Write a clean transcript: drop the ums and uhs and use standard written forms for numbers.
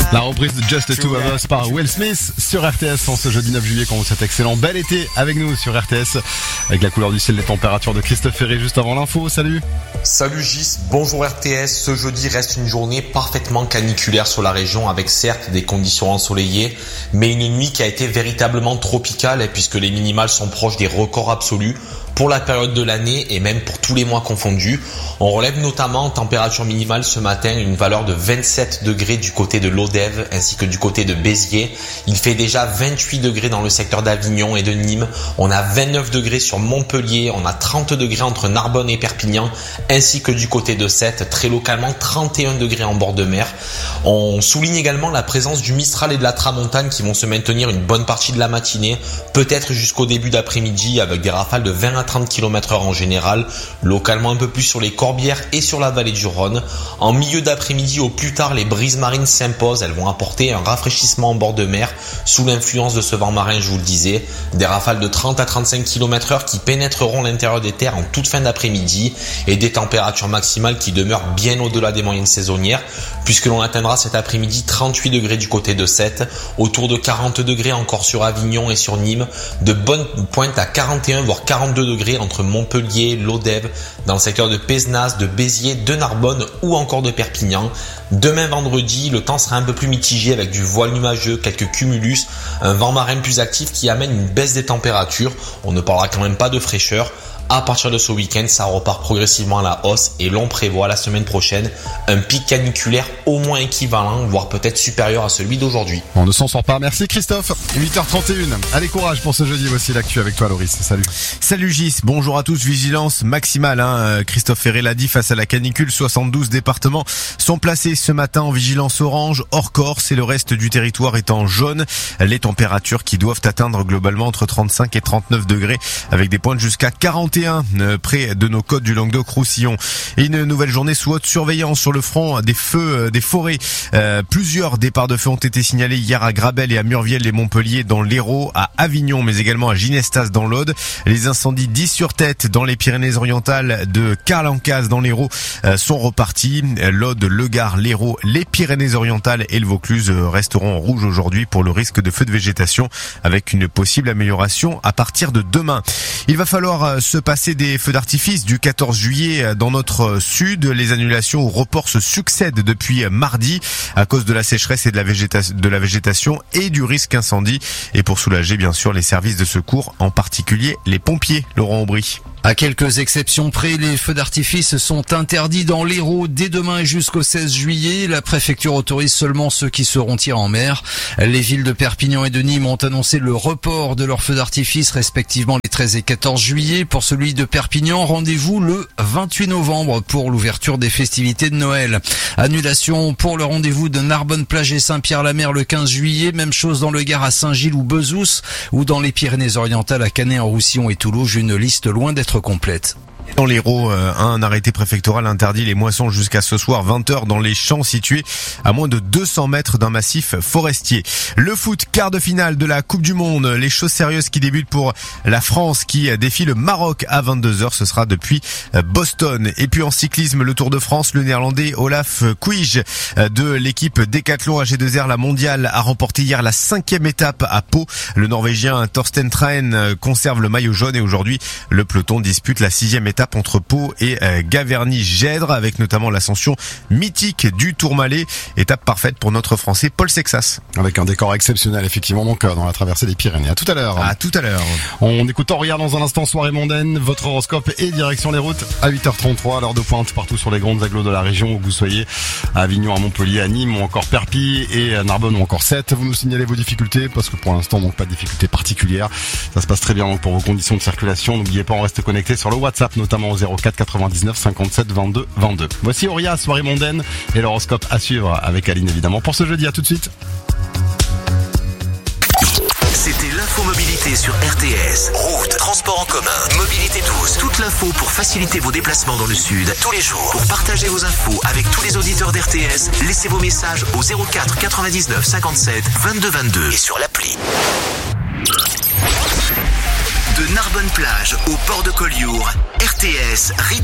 La reprise de Just the Two of Us par Will Smith sur RTS en ce jeudi 9 juillet quand vous êtes excellent. Bel été avec nous sur RTS avec la couleur du ciel, les températures de Christophe Ferré juste avant l'info. Salut. Salut Gis, bonjour RTS. Ce jeudi reste une journée parfaitement caniculaire sur la région avec certes des conditions ensoleillées mais une nuit qui a été véritablement tropicale puisque les minimales sont proches des records absolus pour la période de l'année et même pour tous les mois confondus. On relève notamment en température minimale ce matin une valeur de 27 degrés du côté de l'Odève ainsi que du côté de Béziers. Il fait déjà 28 degrés dans le secteur d'Avignon et de Nîmes. On a 29 degrés sur Montpellier, on a 30 degrés entre Narbonne et Perpignan ainsi que du côté de Sète, très localement 31 degrés en bord de mer. On souligne également la présence du Mistral et de la Tramontane qui vont se maintenir une bonne partie de la matinée, peut-être jusqu'au début d'après-midi avec des rafales de 20 à 30 km/h en général, localement un peu plus sur les Corbières et sur la vallée du Rhône. En milieu d'après-midi au plus tard, les brises marines s'imposent, elles vont apporter un rafraîchissement en bord de mer sous l'influence de ce vent marin, je vous le disais. Des rafales de 30 à 35 km/h qui pénétreront l'intérieur des terres en toute fin d'après-midi et des températures maximales qui demeurent bien au-delà des moyennes saisonnières puisque l'on atteindra cet après-midi 38 degrés du côté de Sète, autour de 40 degrés encore sur Avignon et sur Nîmes, de bonnes pointes à 41 voire 42 degrés entre Montpellier, l'Odève, dans le secteur de Pézenas, de Béziers, de Narbonne ou encore de Perpignan. Demain vendredi, le temps sera un peu plus mitigé avec du voile numageux, quelques cumulus, un vent marin plus actif qui amène une baisse des températures. On ne parlera quand même pas de fraîcheur. À partir de ce week-end, ça repart progressivement à la hausse et l'on prévoit la semaine prochaine un pic caniculaire au moins équivalent, voire peut-être supérieur à celui d'aujourd'hui. On ne s'en sort pas. Merci Christophe. 8h31. Allez, courage pour ce jeudi. Voici l'actu avec toi, Loris. Salut. Salut Gis. Bonjour à tous. Vigilance maximale. Christophe Ferré l'a dit, face à la canicule, 72 départements sont placés ce matin en vigilance orange hors Corse et le reste du territoire est en jaune. Les températures qui doivent atteindre globalement entre 35 et 39 degrés avec des pointes jusqu'à 41 près de nos côtes du Languedoc-Roussillon. Et une nouvelle journée sous haute surveillance sur le front des feux des forêts. Plusieurs départs de feu ont été signalés hier à Grabel et à Murviel et Montpellier dans l'Hérault, à Avignon mais également à Ginestas dans l'Aude. Les incendies 10 sur tête dans les Pyrénées-Orientales, de Carlancas dans l'Hérault sont repartis. L'Aude, le Gard, l'Hérault, les Pyrénées-Orientales et le Vaucluse resteront en rouge aujourd'hui pour le risque de feu de végétation avec une possible amélioration à partir de demain. Il va falloir se passer des feux d'artifice du 14 juillet dans notre sud. Les annulations ou reports se succèdent depuis mardi à cause de la sécheresse et de la végétation et du risque incendie. Et pour soulager bien sûr les services de secours, en particulier les pompiers. Laurent Aubry. À quelques exceptions près, les feux d'artifice sont interdits dans l'Hérault dès demain et jusqu'au 16 juillet. La préfecture autorise seulement ceux qui seront tirés en mer. Les villes de Perpignan et de Nîmes ont annoncé le report de leurs feux d'artifice respectivement les 13 et 14 juillet. Pour celui de Perpignan, rendez-vous le 28 novembre pour l'ouverture des festivités de Noël. Annulation pour le rendez-vous de Narbonne-Plage et Saint-Pierre-la-Mer le 15 juillet. Même chose dans le Gard à Saint-Gilles ou Bezous ou dans les Pyrénées-Orientales à Canet-en-Roussillon et Toulouse. Une liste loin d'être complète. Dans l'Hérault, un arrêté préfectoral interdit les moissons jusqu'à ce soir 20h dans les champs situés à moins de 200 mètres d'un massif forestier. Le foot, quart de finale de la Coupe du Monde. Les choses sérieuses qui débutent pour la France qui défie le Maroc à 22h. Ce sera depuis Boston. Et puis en cyclisme, le Tour de France, le néerlandais Olaf Koij de l'équipe Decathlon AG2R, la mondiale, a remporté hier la 5e étape à Pau. Le Norvégien Thorsten Traen conserve le maillot jaune et aujourd'hui, le peloton dispute la 6e étape entre Pau et Gaverny-Gèdre avec notamment l'ascension mythique du Tourmalet. Étape parfaite pour notre Français Paul Sexas. Avec un décor exceptionnel effectivement donc dans la traversée des Pyrénées. À tout à l'heure. À tout à l'heure. On écoute Auria dans un instant, soirée mondaine, votre horoscope et direction les routes à 8h33, l'heure de pointe partout sur les grandes agglos de la région où vous soyez, à Avignon, à Montpellier, à Nîmes ou encore Perpignan et à Narbonne ou encore Sète. Vous nous signalez vos difficultés parce que pour l'instant donc pas de difficultés particulières. Ça se passe très bien donc pour vos conditions de circulation. N'oubliez pas, on reste connecté sur le WhatsApp notamment au 04 99 57 22 22. Voici Auria, soirée mondaine et l'horoscope à suivre avec Aline évidemment pour ce jeudi. À tout de suite. C'était l'infomobilité sur RTS. Route, transport en commun, mobilité douce. Toute l'info pour faciliter vos déplacements dans le sud tous les jours. Pour partager vos infos avec tous les auditeurs d'RTS, laissez vos messages au 04 99 57 22 22 et sur l'appli. De Narbonne-Plage au port de Collioure, RTS rythme